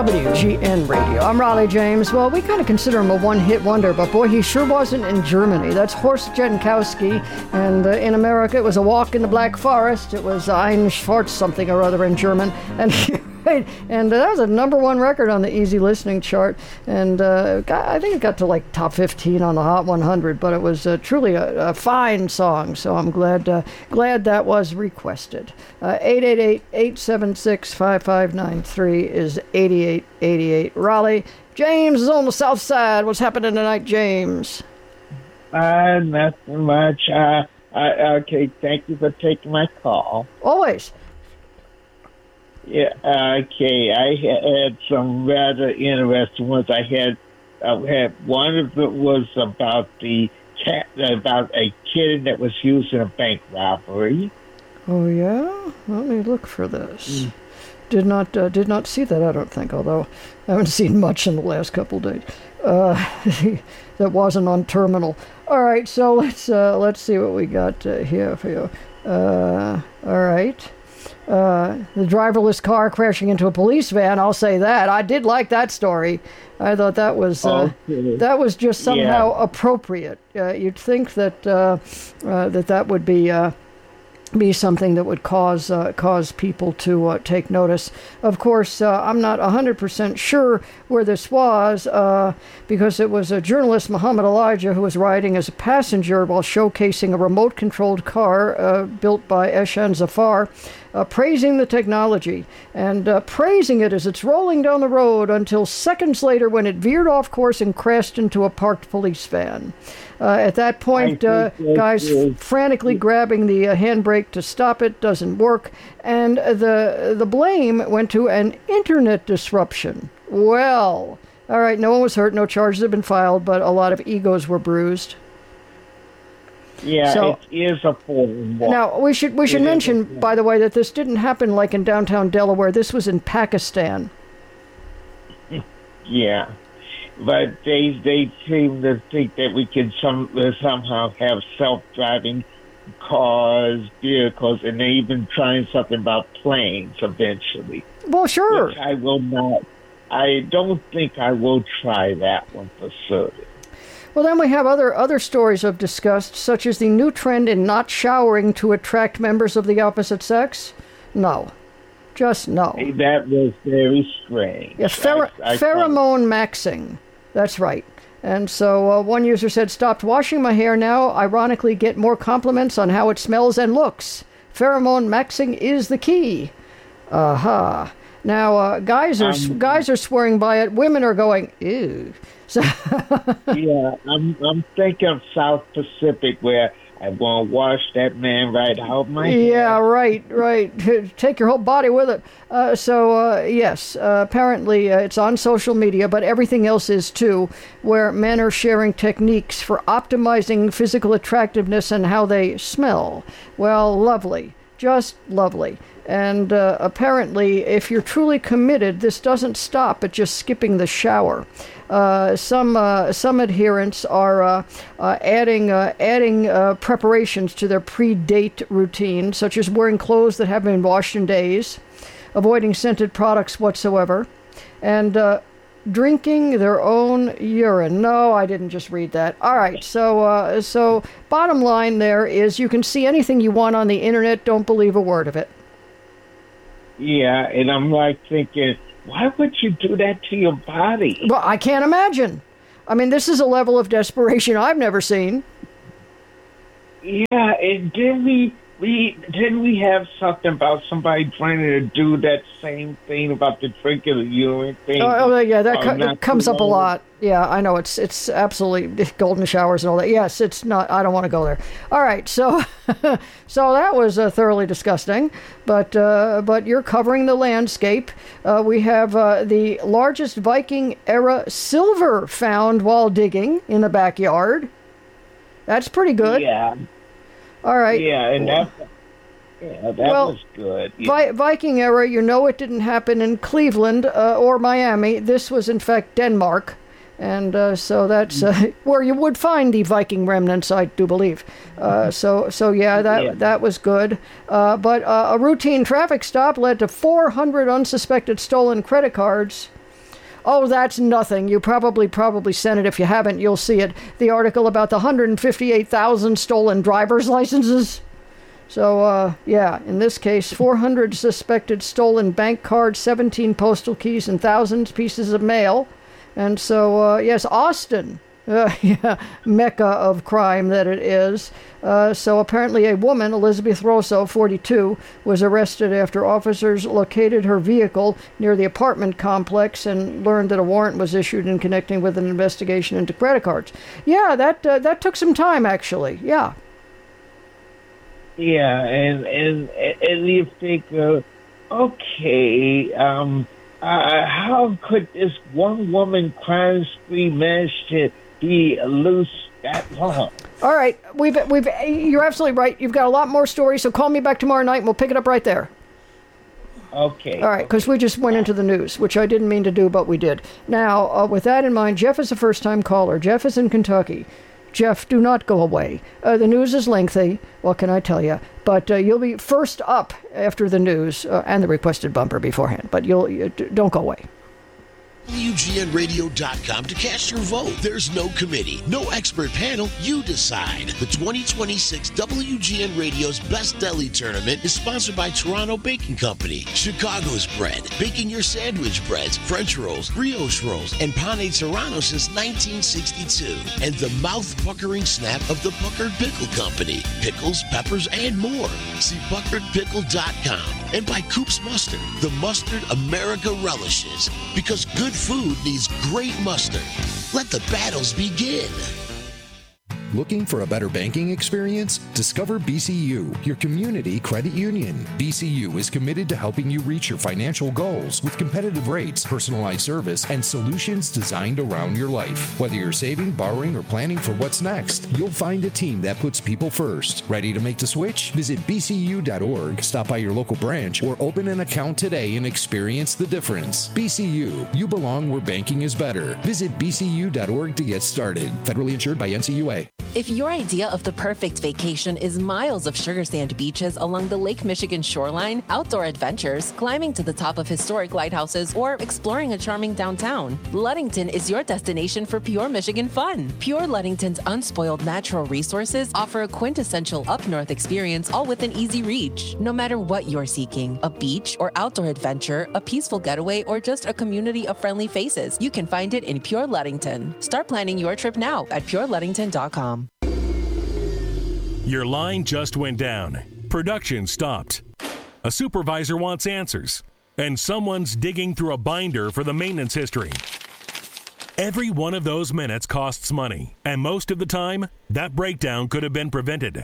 WGN Radio. I'm Raleigh James. Well, we kind of consider him a one-hit wonder, but boy, he sure wasn't in Germany. That's Horst Jankowski, and in America it was A Walk in the Black Forest. It was Ein Schwarz something or other in German, and and that was a #1 record on the easy listening chart, and I think it got to like top 15 on the Hot 100, but it was truly a fine song, so I'm glad that was requested. 888-876-5593 is 8888 Raleigh. James is on the south side. What's happening tonight, James? Nothing much. Okay, thank you for taking my call. Always. Yeah, okay. I had some rather interesting ones. I had one of it was about a kid that was used in a bank robbery. Oh yeah, let me look for this. Did not see that, I don't think. Although I haven't seen much in the last couple of days. That wasn't on Terminal. All right, so let's see what we got here for you. All right. The driverless car crashing into a police van. I'll say that. I did like that story. I thought that was just somehow appropriate. You'd think that that would be something that would cause people to take notice. Of course, I'm not 100% sure where this was because it was a journalist, Muhammad Elijah, who was riding as a passenger while showcasing a remote-controlled car built by Eshan Zafar, praising the technology and praising it as it's rolling down the road until seconds later when it veered off course and crashed into a parked police van. At that point, guys frantically grabbing the handbrake to stop it doesn't work, and the blame went to an internet disruption. Well, all right, no one was hurt, no charges have been filed, but a lot of egos were bruised. Yeah, so, it is a form. Now, we should mention, by the way, that this didn't happen like in downtown Delaware. This was in Pakistan. Yeah. But they seem to think that we can somehow have self-driving cars, vehicles, and they're even trying something about planes eventually. Well, sure. Which I will not. I don't think I will try that one for certain. Well, then we have other stories of disgust, such as the new trend in not showering to attract members of the opposite sex. No. Just no. That was very strange. Yeah, pheromone maxing. That's right. And so one user said, stopped washing my hair now, ironically get more compliments on how it smells and looks. Pheromone maxing is the key. Aha. Now, guys are swearing by it. Women are going, ew. So yeah, I'm thinking of South Pacific where I want to wash that man right out my hair. Yeah, right. Take your whole body with it. Yes, apparently it's on social media, but everything else is too, where men are sharing techniques for optimizing physical attractiveness and how they smell. Well, lovely. Just lovely. And apparently, if you're truly committed, this doesn't stop at just skipping the shower. Some adherents are adding preparations to their pre-date routine, such as wearing clothes that haven't been washed in days, avoiding scented products whatsoever, and drinking their own urine. No, I didn't just read that. All right, so bottom line there is you can see anything you want on the internet. Don't believe a word of it. Yeah, and I'm like thinking, why would you do that to your body? Well, I can't imagine. I mean, this is a level of desperation I've never seen. Yeah, and didn't we have something about somebody trying to do that same thing about the drinking the urine thing? Oh yeah, that comes up a lot. Yeah, I know it's absolutely golden showers and all that. Yes, it's not. I don't want to go there. All right, so so that was thoroughly disgusting. But you're covering the landscape. We have the largest Viking era silver found while digging in the backyard. That's pretty good. Yeah. All right. Yeah, and that was good. Viking era, it didn't happen in Cleveland or Miami. This was, in fact, Denmark. And so that's where you would find the Viking remnants, I do believe. That was good. But a routine traffic stop led to 400 unsuspected stolen credit cards. Oh, that's nothing. You probably sent it. If you haven't, you'll see it. The article about the 158,000 stolen driver's licenses. So, in this case, 400 suspected stolen bank cards, 17 postal keys, and thousands pieces of mail. And so, yes, Austin. Mecca of crime that it is. So apparently a woman, Elizabeth Rosso, 42, was arrested after officers located her vehicle near the apartment complex and learned that a warrant was issued in connecting with an investigation into credit cards. Yeah, that took some time, actually. Yeah. Yeah, and you think, how could this one woman crime spree manage to be loose that long? All right, you're absolutely right. You've got a lot more stories, so call me back tomorrow night and we'll pick it up right there. Okay. All right, because we just went into the news, which I didn't mean to do, but we did. Now, with that in mind, Jeff is a first-time caller. Jeff is in Kentucky. Jeff, do not go away. The news is lengthy. What can I tell you? But you'll be first up after the news and the requested bumper beforehand. But don't go away. WGNradio.com to cast your vote. There's no committee, no expert panel. You decide. The 2026 WGN Radio's Best Deli Tournament is sponsored by Toronto Baking Company, Chicago's Bread, baking your sandwich breads, French rolls, brioche rolls, and Pane Toronto since 1962. And the mouth-puckering snap of the Puckered Pickle Company. Pickles, peppers, and more. See PuckeredPickle.com. And by Coop's Mustard, the mustard America relishes. Because good food needs great mustard. Let the battles begin. Looking for a better banking experience? Discover BCU, your community credit union. BCU is committed to helping you reach your financial goals with competitive rates, personalized service, and solutions designed around your life. Whether you're saving, borrowing, or planning for what's next, you'll find a team that puts people first. Ready to make the switch? Visit bcu.org, stop by your local branch, or open an account today and experience the difference. BCU, you belong where banking is better. Visit bcu.org to get started. Federally insured by NCUA. If your idea of the perfect vacation is miles of sugar sand beaches along the Lake Michigan shoreline, outdoor adventures, climbing to the top of historic lighthouses, or exploring a charming downtown, Ludington is your destination for pure Michigan fun. Pure Ludington's unspoiled natural resources offer a quintessential up-north experience all within easy reach. No matter what you're seeking, a beach or outdoor adventure, a peaceful getaway, or just a community of friendly faces, you can find it in Pure Ludington. Start planning your trip now at pureludington.com. Your line just went down. Production stopped. A supervisor wants answers, and someone's digging through a binder for the maintenance history. Every one of those minutes costs money, and most of the time, that breakdown could have been prevented.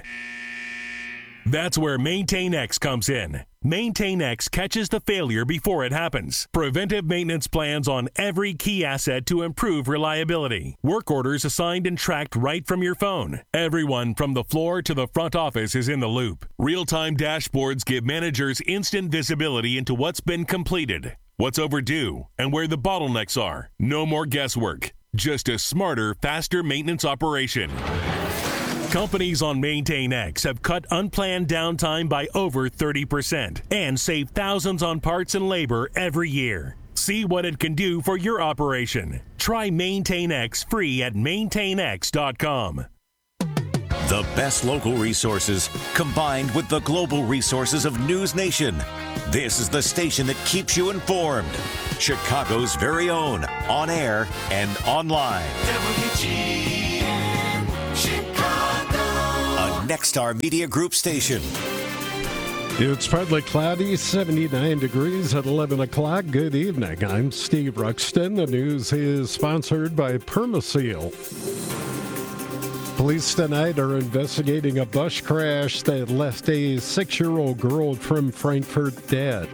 That's where MaintainX comes in. MaintainX catches the failure before it happens. Preventive maintenance plans on every key asset to improve reliability. Work orders assigned and tracked right from your phone. Everyone from the floor to the front office is in the loop. Real-time dashboards give managers instant visibility into what's been completed, what's overdue, and where the bottlenecks are. No more guesswork. Just a smarter, faster maintenance operation. Companies on MaintainX have cut unplanned downtime by over 30% and save thousands on parts and labor every year. See what it can do for your operation. Try MaintainX free at maintainx.com. The best local resources combined with the global resources of News Nation. This is the station that keeps you informed. Chicago's very own, on air and online. WGN Chicago. A Nexstar Media Group station. It's partly cloudy, 79 degrees at 11 o'clock. Good evening. I'm Steve Ruxton. The news is sponsored by Permaseal. Police tonight are investigating a bus crash that left a 6-year-old girl from Frankfurt dead.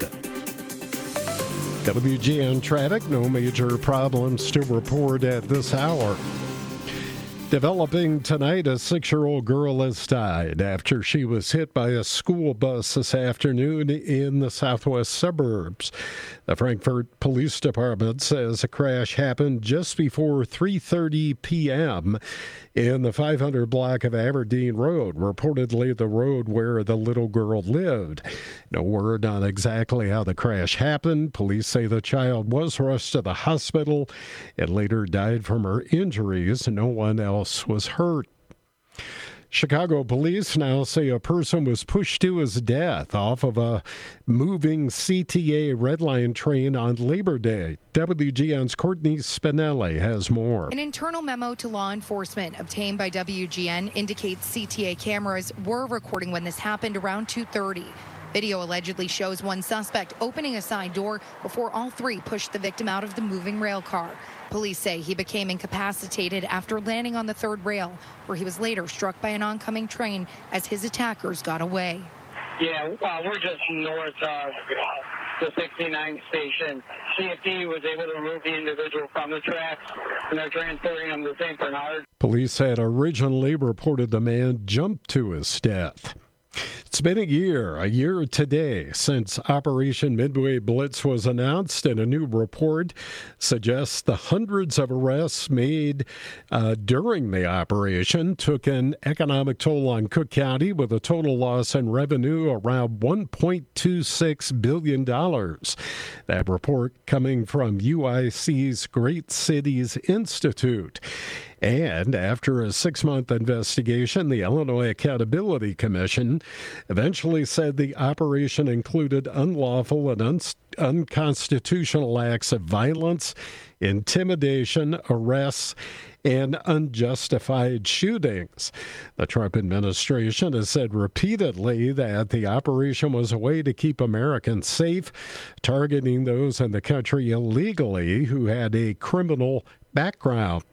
WGN traffic, no major problems to report at this hour. Developing tonight, a 6-year-old girl has died after she was hit by a school bus this afternoon in the southwest suburbs. The Frankfort Police Department says a crash happened just before 3:30 p.m. in the 500 block of Aberdeen Road, reportedly the road where the little girl lived. No word on exactly how the crash happened. Police say the child was rushed to the hospital and later died from her injuries. No one else was hurt. Chicago police now say a person was pushed to his death off of a moving CTA Red Line train on Labor Day. WGN's Courtney Spinelli has more. An internal memo to law enforcement obtained by WGN indicates CTA cameras were recording when this happened around 2:30. Video allegedly shows one suspect opening a side door before all three pushed the victim out of the moving rail car. Police say he became incapacitated after landing on the third rail, where he was later struck by an oncoming train as his attackers got away. Yeah, we're just north of the 69 station. CFD was able to remove the individual from the tracks, and they're transporting him to St. Bernard. Police had originally reported the man jumped to his death. It's been a year today, since Operation Midway Blitz was announced, and a new report suggests the hundreds of arrests made during the operation took an economic toll on Cook County, with a total loss in revenue around $1.26 billion. That report coming from UIC's Great Cities Institute. And after a 6-month investigation, the Illinois Accountability Commission eventually said the operation included unlawful and unconstitutional acts of violence, intimidation, arrests, and unjustified shootings. The Trump administration has said repeatedly that the operation was a way to keep Americans safe, targeting those in the country illegally who had a criminal background.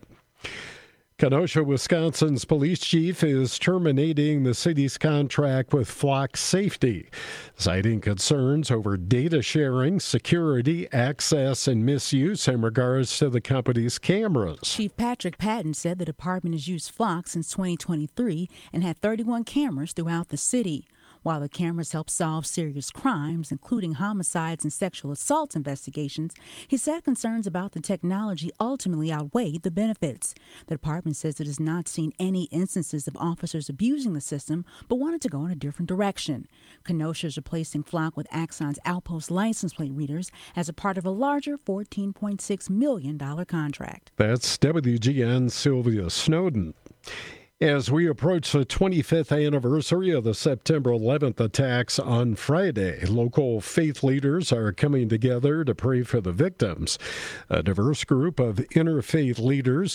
Kenosha, Wisconsin's police chief is terminating the city's contract with Flock Safety, citing concerns over data sharing, security, access, and misuse in regards to the company's cameras. Chief Patrick Patton said the department has used Flock since 2023 and had 31 cameras throughout the city. While the cameras help solve serious crimes, including homicides and sexual assault investigations, he said concerns about the technology ultimately outweighed the benefits. The department says it has not seen any instances of officers abusing the system, but wanted to go in a different direction. Kenosha is replacing Flock with Axon's Outpost license plate readers as a part of a larger $14.6 million contract. That's WGN's Sylvia Snowden. As we approach the 25th anniversary of the September 11th attacks on Friday, local faith leaders are coming together to pray for the victims. A diverse group of interfaith leaders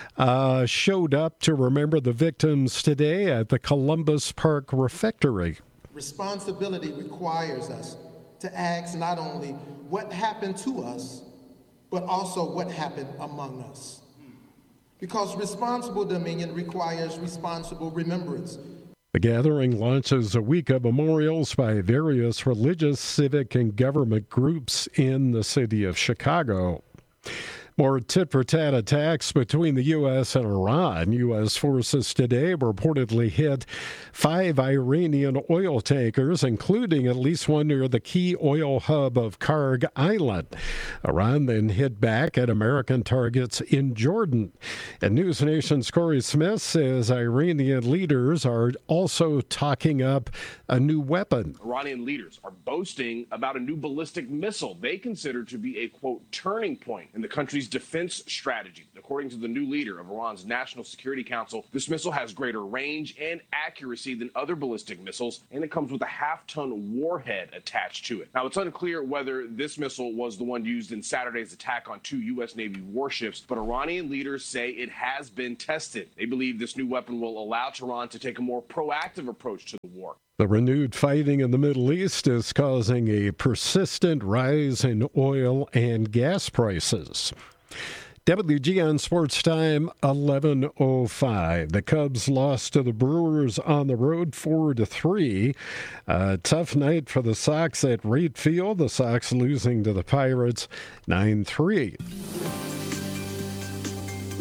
showed up to remember the victims today at the Columbus Park Refectory. Responsibility requires us to ask not only what happened to us, but also what happened among us. Because responsible dominion requires responsible remembrance. The gathering launches a week of memorials by various religious, civic, and government groups in the city of Chicago. More tit-for-tat attacks between the U.S. and Iran. U.S. forces today reportedly hit 5 Iranian oil tankers, including at least one near the key oil hub of Karg Island. Iran then hit back at American targets in Jordan. And News Nation's Corey Smith says Iranian leaders are also talking up a new weapon. Iranian leaders are boasting about a new ballistic missile they consider to be a, quote, turning point in the country's defense strategy. According to the new leader of Iran's National Security Council, this missile has greater range and accuracy than other ballistic missiles, and it comes with a half-ton warhead attached to it. Now, it's unclear whether this missile was the one used in Saturday's attack on 2 U.S. Navy warships, but Iranian leaders say it has been tested. They believe this new weapon will allow Tehran to take a more proactive approach to the war. The renewed fighting in the Middle East is causing a persistent rise in oil and gas prices. WGN Sports Time, 11:05. The Cubs lost to the Brewers on the road 4-3. Tough night for the Sox at Wright Field. The Sox losing to the Pirates 9-3.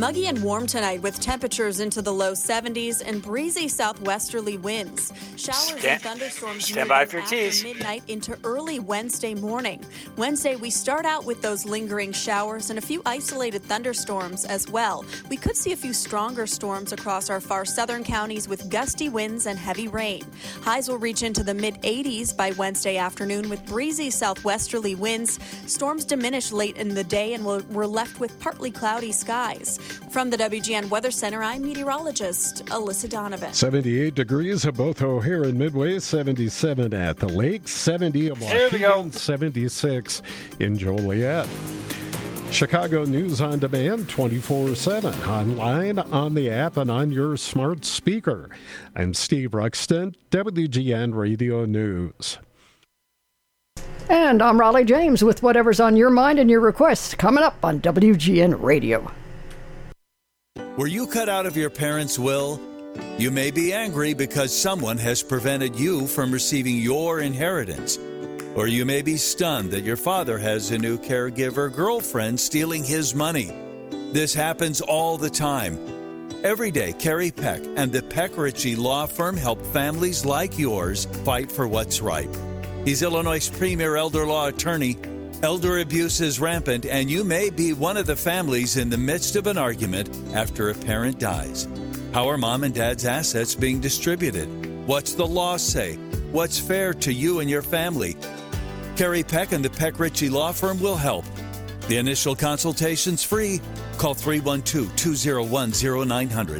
Muggy and warm tonight with temperatures into the low 70s and breezy southwesterly winds. Showers and thunderstorms stand by for your after teas. midnight into early Wednesday morning. Wednesday, we start out with those lingering showers and a few isolated thunderstorms as well. We could see a few stronger storms across our far southern counties with gusty winds and heavy rain. Highs will reach into the mid-80s by Wednesday afternoon with breezy southwesterly winds. Storms diminish late in the day and we're left with partly cloudy skies. From the WGN Weather Center, I'm meteorologist Alyssa Donovan. 78 degrees at both O'Hare and Midway, 77 at the lake, 70 at Waukegan, 76 in Joliet. Chicago News on Demand 24/7, online, on the app, and on your smart speaker. I'm Steve Ruxton, WGN Radio News. And I'm Raleigh James with whatever's on your mind and your requests coming up on WGN Radio. Were you cut out of your parents' will? You may be angry because someone has prevented you from receiving your inheritance. Or you may be stunned that your father has a new caregiver girlfriend stealing his money. This happens all the time. Every day, Carrie Peck and the Peck Ritchie Law Firm help families like yours fight for what's right. He's Illinois' premier elder law attorney. Elder abuse is rampant, and you may be one of the families in the midst of an argument after a parent dies. How are mom and dad's assets being distributed? What's the law say? What's fair to you and your family? Carrie Peck and the Peck Ritchie Law Firm will help. The initial consultation's free. Call 312-201-0900.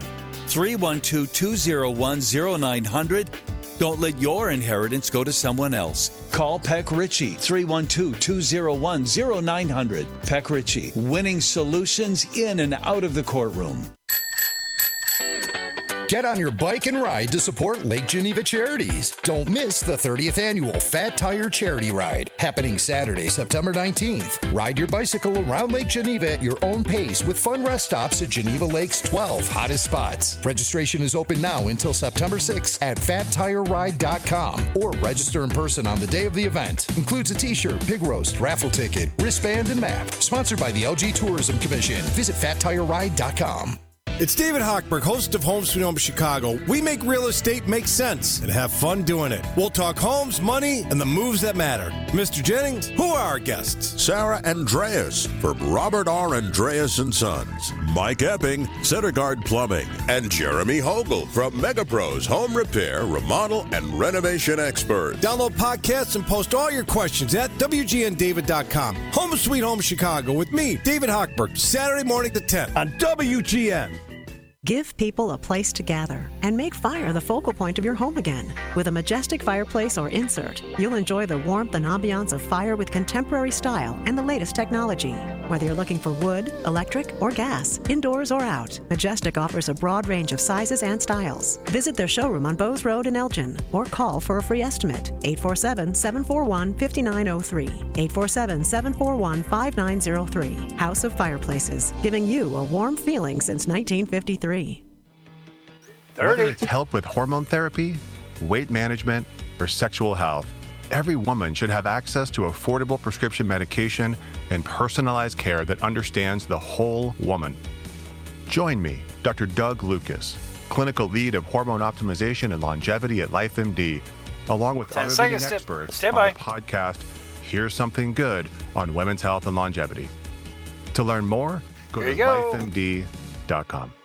312-201-0900. Don't let your inheritance go to someone else. Call Peck Ritchie, 312-201-0900. Peck Ritchie, winning solutions in and out of the courtroom. Get on your bike and ride to support Lake Geneva Charities. Don't miss the 30th annual Fat Tire Charity Ride, happening Saturday, September 19th. Ride your bicycle around Lake Geneva at your own pace with fun rest stops at Geneva Lake's 12 hottest spots. Registration is open now until September 6th at fattireride.com or register in person on the day of the event. Includes a t-shirt, pig roast, raffle ticket, wristband, and map. Sponsored by the LG Tourism Commission. Visit fattireride.com. It's David Hochberg, host of Home Sweet Home Chicago. We make real estate make sense and have fun doing it. We'll talk homes, money, and the moves that matter. Mr. Jennings, who are our guests? Sarah Andreas from Robert R. Andreas & Sons. Mike Epping, Center Guard Plumbing. And Jeremy Hogle from MegaPros Home Repair, Remodel, and Renovation Expert. Download podcasts and post all your questions at WGNDavid.com. Home Sweet Home Chicago with me, David Hochberg, Saturday morning to 10 on WGN. Give people a place to gather and make fire the focal point of your home again. With a majestic fireplace or insert, you'll enjoy the warmth and ambiance of fire with contemporary style and the latest technology. Whether you're looking for wood, electric, or gas, indoors or out, Majestic offers a broad range of sizes and styles. Visit their showroom on Bowes Road in Elgin or call for a free estimate. 847-741-5903. 847-741-5903. House of Fireplaces, giving you a warm feeling since 1953. Whether it's help with hormone therapy, weight management, or sexual health, every woman should have access to affordable prescription medication and personalized care that understands the whole woman. Join me, Dr. Doug Lucas, clinical lead of hormone optimization and longevity at LifeMD, along with other leading experts on the podcast, Here's Something Good on women's health and longevity. To learn more, go to lifemd.com.